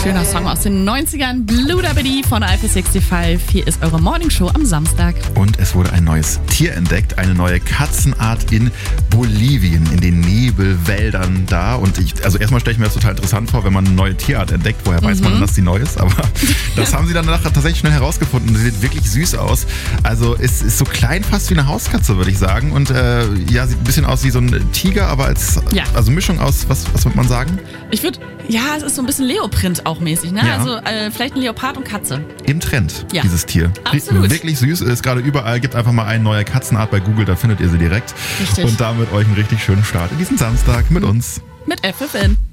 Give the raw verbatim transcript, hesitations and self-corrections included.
Schöner Song aus den neunzigern, Blue Dabby von Alpha sechsundsiebzig. Hier ist eure Morningshow am Samstag. Und es wurde ein neues Tier entdeckt, eine neue Katzenart in Bolivien, in den Nebelwäldern da. Und ich, also erstmal stelle ich mir das total interessant vor, wenn man eine neue Tierart entdeckt. Woher weiß mhm. man denn, dass die neu ist? Aber das haben sie dann nachher tatsächlich schnell herausgefunden. Sie sieht wirklich süß aus. Also es ist so klein fast wie eine Hauskatze, würde ich sagen. Und äh, ja, sieht ein bisschen aus wie so ein Tiger, aber als ja. also Mischung aus, was, was würde man sagen? Ich würde, ja, es ist so ein bisschen Leoprint auch mäßig, ne? Ja. Also äh, vielleicht ein Leopard und Katze. Im Trend, ja. dieses Tier. Absolut. Wirklich süß, ist gerade überall. Gebt einfach mal eine neue Katzenart bei Google, da findet ihr sie direkt. Richtig. Und damit euch einen richtig schönen Start in diesen Samstag mit uns. Mit F F N.